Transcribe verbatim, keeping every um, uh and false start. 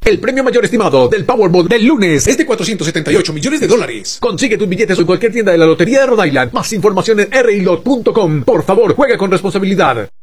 El premio mayor estimado del Powerball del lunes es de cuatrocientos setenta y ocho millones de dólares. Consigue tus billetes en cualquier tienda de la Lotería de Rhode Island. Más información en r i lot punto com. Por favor, juega con responsabilidad.